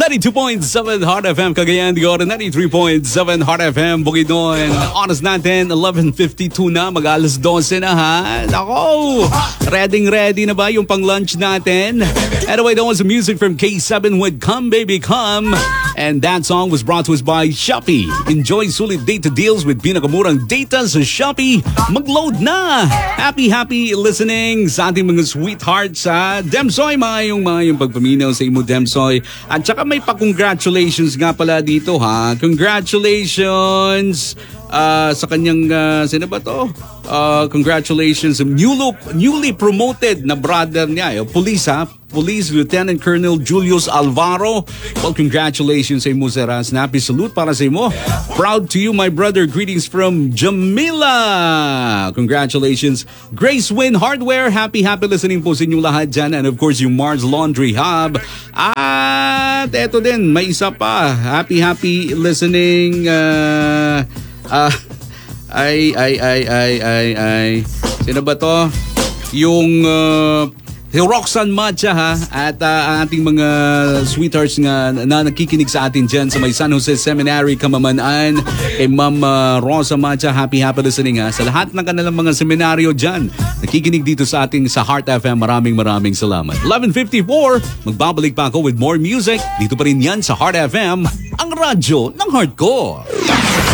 92.7 Heart FM Cagayan de Oro, 93.7 Heart FM Bukidnon. Oras natin 11:52 na, mag-alas 12 na ha. Nako, ready na ba yung pang-lunch natin? Anyway, that was the music from K7 with Come Baby Come. And that song was brought to us by Shopee. Enjoy sulit data deals with pinakamurang data sa Shopee. Mag-load na! Happy listening sa ating mga sweethearts sa Demsoy. Mayong pagpaminaw sa imo, Demsoy. At saka may pa-congratulations nga pala dito ha. Congratulations sa kanyang, sino ba to? Congratulations, newly promoted na brother niya. Police ha. Police Lieutenant Colonel Julius Alvaro. Well, congratulations sa imo, sir. Snappy salute para sa imo. Proud to you, my brother. Greetings from Jamila. Congratulations. Grace Win Hardware. Happy listening po sa inyo lahat dyan. And of course, yung Mars Laundry Hub. At eto din, may isa pa. Happy listening. Sino ba to? Yung si Roxanne Matcha ha, at ating mga sweethearts nga na nakikinig sa atin dyan sa may San Jose Seminary, Kamamanaan, kay Ma'am Rosa Matcha, happy listening ha. Sa lahat ng kanilang mga seminaryo dyan, nakikinig dito sa ating sa Heart FM, maraming salamat. 11:54, magbabalik pa ako with more music. Dito pa rin yan sa Heart FM, ang radyo ng heart ko.